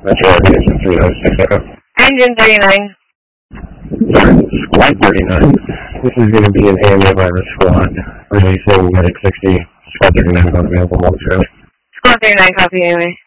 Metro Aviation 306 Echo. Engine 39. Squad 39. This is going to be an AMA virus squad. Releasing Medic 60. Squad 39 not available momentarily. Squad 39, copy anyway.